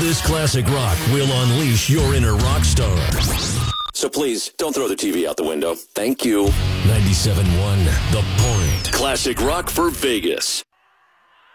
This classic rock will unleash your inner rock star. So please, don't throw the TV out the window. Thank you. 97.1 The Point. Classic rock for Vegas.